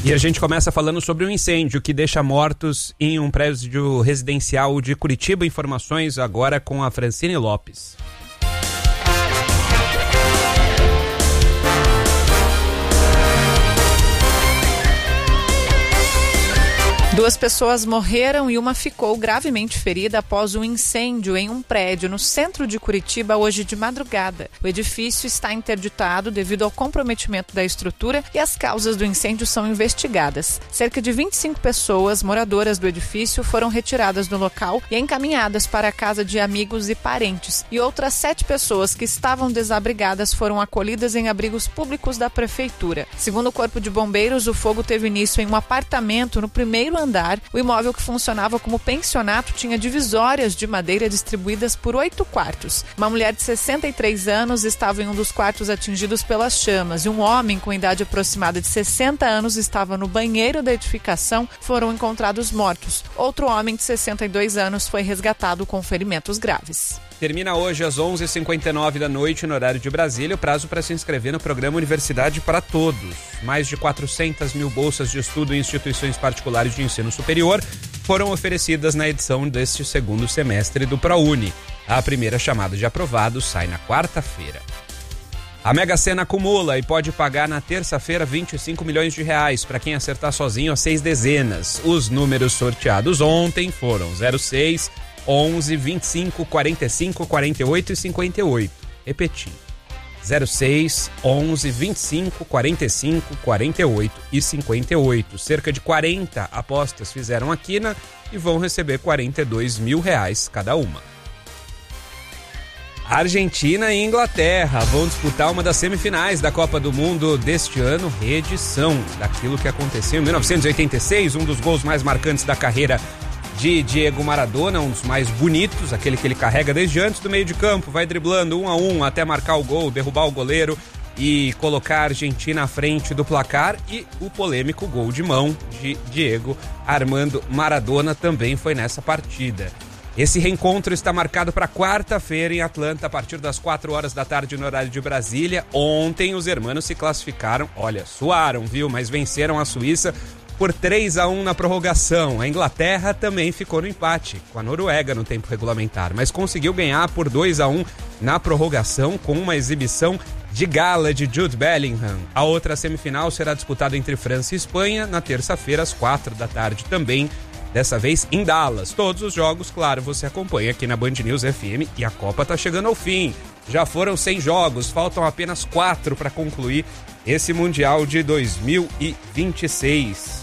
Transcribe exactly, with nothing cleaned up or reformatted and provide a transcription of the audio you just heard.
E a gente começa falando sobre um incêndio que deixa mortos em um prédio residencial de Curitiba. Informações agora com a Francine Lopes. Duas pessoas morreram e uma ficou gravemente ferida após um incêndio em um prédio no centro de Curitiba hoje de madrugada. O edifício está interditado devido ao comprometimento da estrutura e as causas do incêndio são investigadas. Cerca de vinte e cinco pessoas moradoras do edifício foram retiradas do local e encaminhadas para a casa de amigos e parentes. E outras sete pessoas que estavam desabrigadas foram acolhidas em abrigos públicos da prefeitura. Segundo o Corpo de Bombeiros, o fogo teve início em um apartamento no primeiro andar. Andar. O imóvel, que funcionava como pensionato, tinha divisórias de madeira distribuídas por oito quartos. Uma mulher de sessenta e três anos estava em um dos quartos atingidos pelas chamas e um homem com idade aproximada de sessenta anos estava no banheiro da edificação. Foram encontrados mortos. Outro homem de sessenta e dois anos foi resgatado com ferimentos graves. Termina hoje às onze e cinquenta e nove da noite, no horário de Brasília, o prazo para se inscrever no programa Universidade para Todos. Mais de quatrocentas mil bolsas de estudo em instituições particulares de ensino superior foram oferecidas na edição deste segundo semestre do ProUni. A primeira chamada de aprovados sai na quarta-feira. A Mega Sena acumula e pode pagar na terça-feira vinte e cinco milhões de reais para quem acertar sozinho as seis dezenas. Os números sorteados ontem foram zero seis, onze, vinte e cinco, quarenta e cinco, quarenta e oito e cinquenta e oito. Repetindo. zero seis, onze, vinte e cinco, quarenta e cinco, quarenta e oito e cinquenta e oito. Cerca de quarenta apostas fizeram a quina e vão receber quarenta e dois mil reais cada uma. Argentina e Inglaterra vão disputar uma das semifinais da Copa do Mundo deste ano, reedição daquilo que aconteceu em mil novecentos e oitenta e seis, um dos gols mais marcantes da carreira de Diego Maradona, um dos mais bonitos, aquele que ele carrega desde antes do meio de campo, vai driblando um a um até marcar o gol, derrubar o goleiro e colocar a Argentina à frente do placar, e o polêmico gol de mão de Diego Armando Maradona também foi nessa partida. Esse reencontro está marcado para quarta-feira em Atlanta, a partir das quatro horas da tarde no horário de Brasília. Ontem os hermanos se classificaram, olha, suaram, viu, mas venceram a Suíça por três a um na prorrogação. A Inglaterra também ficou no empate com a Noruega no tempo regulamentar, mas conseguiu ganhar por dois a um na prorrogação com uma exibição de gala de Jude Bellingham. A outra semifinal será disputada entre França e Espanha na terça-feira às quatro da tarde também, dessa vez em Dallas. Todos os jogos, claro, você acompanha aqui na Band News F M, e a Copa está chegando ao fim. Já foram cem jogos, faltam apenas quatro para concluir esse Mundial de dois mil e vinte e seis.